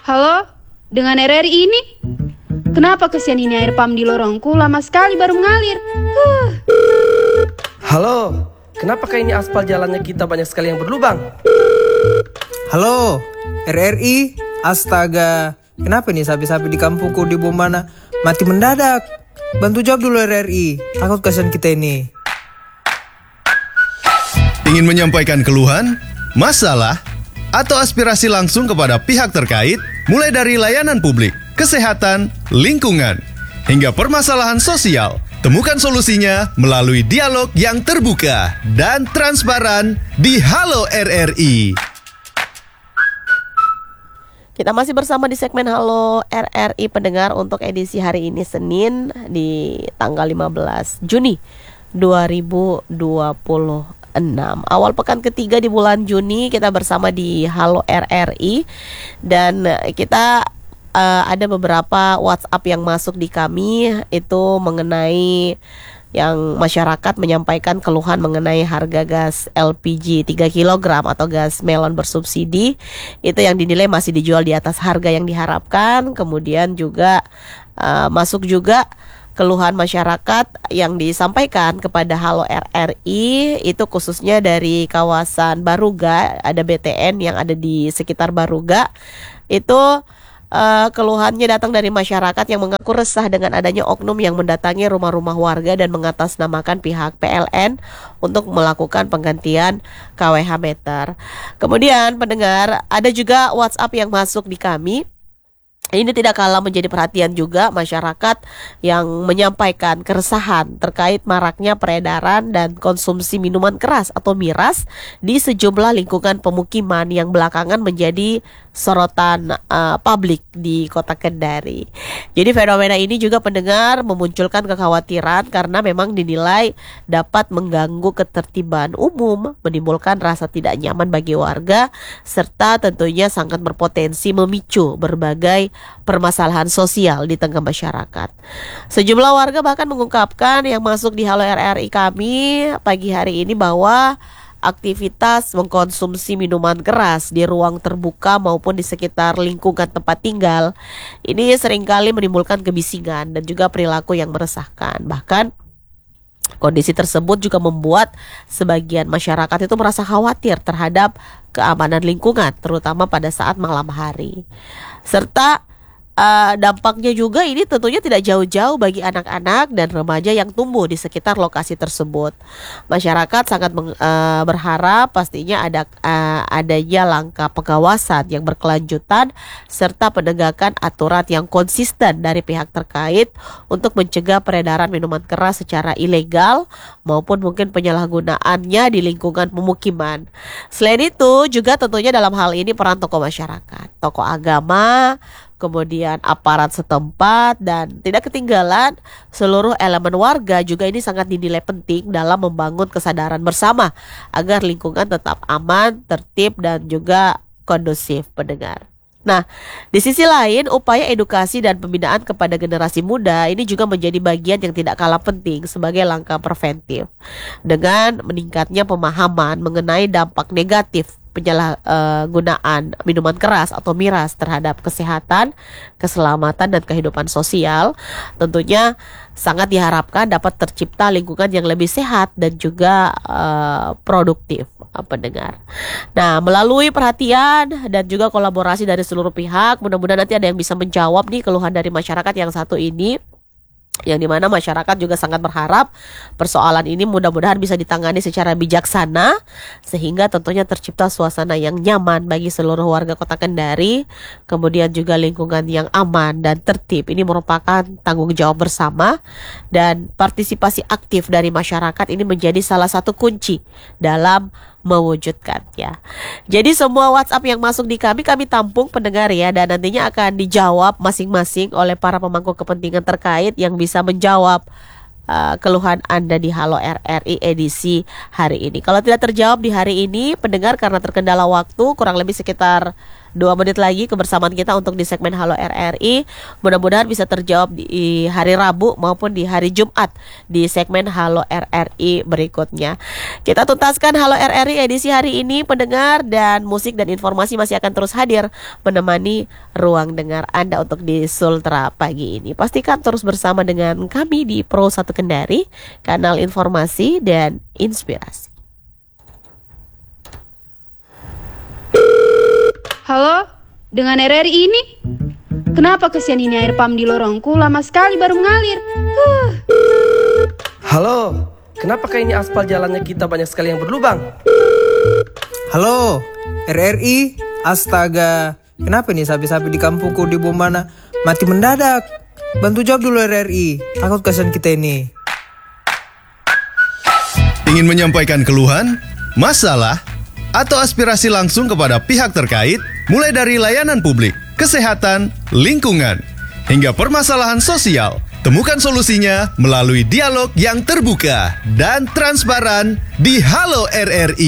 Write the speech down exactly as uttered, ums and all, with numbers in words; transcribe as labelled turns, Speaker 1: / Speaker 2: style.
Speaker 1: Halo, dengan R R I ini? Kenapa kesian ini air pam di lorongku lama sekali baru mengalir? Huh.
Speaker 2: Halo, kenapa kayak ini aspal jalannya kita banyak sekali yang berlubang?
Speaker 3: Halo, R R I, astaga. Kenapa nih sapi-sapi di kampungku di Bombana mati mendadak? Bantu jawab dulu R R I, takut kasihan kita ini.
Speaker 4: Ingin menyampaikan keluhan, masalah, atau aspirasi langsung kepada pihak terkait, mulai dari layanan publik, kesehatan, lingkungan, hingga permasalahan sosial. Temukan solusinya melalui dialog yang terbuka dan transparan di Halo R R I.
Speaker 5: Kita masih bersama di segmen Halo R R I pendengar untuk edisi hari ini Senin di tanggal lima belas Juni dua ribu dua puluh enam. Awal pekan ketiga di bulan Juni kita bersama di Halo R R I dan kita uh, ada beberapa WhatsApp yang masuk di kami itu mengenai yang masyarakat menyampaikan keluhan mengenai harga gas L P G tiga kilogram atau gas melon bersubsidi itu yang dinilai masih dijual di atas harga yang diharapkan. Kemudian juga uh, masuk juga keluhan masyarakat yang disampaikan kepada Halo R R I itu khususnya dari kawasan Baruga, ada B T N yang ada di sekitar Baruga. Itu uh, keluhannya datang dari masyarakat yang mengaku resah dengan adanya oknum yang mendatangi rumah-rumah warga dan mengatasnamakan pihak P L N untuk melakukan penggantian K W H meter. Kemudian pendengar, ada juga WhatsApp yang masuk di kami. Ini tidak kalah menjadi perhatian juga masyarakat yang menyampaikan keresahan terkait maraknya peredaran dan konsumsi minuman keras atau miras di sejumlah lingkungan pemukiman yang belakangan menjadi sorotan uh, publik di Kota Kendari. Jadi fenomena ini juga pendengar memunculkan kekhawatiran karena memang dinilai dapat mengganggu ketertiban umum, menimbulkan rasa tidak nyaman bagi warga, serta tentunya sangat berpotensi memicu berbagai permasalahan sosial di tengah masyarakat. Sejumlah warga bahkan mengungkapkan yang masuk di Halo R R I kami pagi hari ini bahwa aktivitas mengkonsumsi minuman keras di ruang terbuka maupun di sekitar lingkungan tempat tinggal ini seringkali menimbulkan kebisingan dan juga perilaku yang meresahkan. Bahkan kondisi tersebut juga membuat sebagian masyarakat itu merasa khawatir terhadap keamanan lingkungan, terutama pada saat malam hari. Serta Uh, dampaknya juga ini tentunya tidak jauh-jauh bagi anak-anak dan remaja yang tumbuh di sekitar lokasi tersebut. Masyarakat sangat meng, uh, berharap pastinya ada uh, adanya langkah pengawasan yang berkelanjutan serta penegakan aturan yang konsisten dari pihak terkait untuk mencegah peredaran minuman keras secara ilegal maupun mungkin penyalahgunaannya di lingkungan pemukiman. Selain itu juga tentunya dalam hal ini peran tokoh masyarakat, tokoh agama, kemudian aparat setempat, dan tidak ketinggalan seluruh elemen warga juga ini sangat dinilai penting dalam membangun kesadaran bersama agar lingkungan tetap aman, tertib, dan juga kondusif pendengar. Nah, di sisi lain, upaya edukasi dan pembinaan kepada generasi muda ini juga menjadi bagian yang tidak kalah penting sebagai langkah preventif. Dengan meningkatnya pemahaman mengenai dampak negatif penyalahgunaan uh, minuman keras atau miras terhadap kesehatan, keselamatan, dan kehidupan sosial, tentunya sangat diharapkan dapat tercipta lingkungan yang lebih sehat dan juga uh, produktif pendengar. Nah, melalui perhatian dan juga kolaborasi dari seluruh pihak, mudah-mudahan nanti ada yang bisa menjawab nih keluhan dari masyarakat yang satu ini, yang dimana masyarakat juga sangat berharap persoalan ini mudah-mudahan bisa ditangani secara bijaksana sehingga tentunya tercipta suasana yang nyaman bagi seluruh warga Kota Kendari, kemudian juga lingkungan yang aman dan tertib. Ini merupakan tanggung jawab bersama dan partisipasi aktif dari masyarakat ini menjadi salah satu kunci dalam mewujudkannya. Jadi semua WhatsApp yang masuk di kami, kami tampung pendengar ya, dan nantinya akan dijawab masing-masing oleh para pemangku kepentingan terkait yang bisa menjawab uh, keluhan Anda di Halo R R I edisi hari ini. Kalau tidak terjawab di hari ini, pendengar karena terkendala waktu kurang lebih sekitar Dua menit lagi kebersamaan kita untuk di segmen Halo R R I. Mudah-mudahan bisa terjawab di hari Rabu maupun di hari Jumat di segmen Halo R R I berikutnya. Kita tuntaskan Halo R R I edisi hari ini, pendengar, dan musik dan informasi masih akan terus hadir menemani ruang dengar Anda untuk di Sultra pagi ini. Pastikan terus bersama dengan kami di Pro satu Kendari, kanal informasi dan inspirasi.
Speaker 1: Halo, dengan R R I ini? Kenapa kesian ini air pam di lorongku lama sekali baru mengalir? Huh.
Speaker 2: Halo, kenapa kayak ini aspal jalannya kita banyak sekali yang berlubang?
Speaker 3: Halo, R R I, astaga. Kenapa nih sapi-sapi di kampungku di Bombana mati mendadak? Bantu jawab dulu R R I, takut kasihan kita ini.
Speaker 4: Ingin menyampaikan keluhan, masalah, atau aspirasi langsung kepada pihak terkait, mulai dari layanan publik, kesehatan, lingkungan, hingga permasalahan sosial. Temukan solusinya melalui dialog yang terbuka dan transparan di Halo R R I.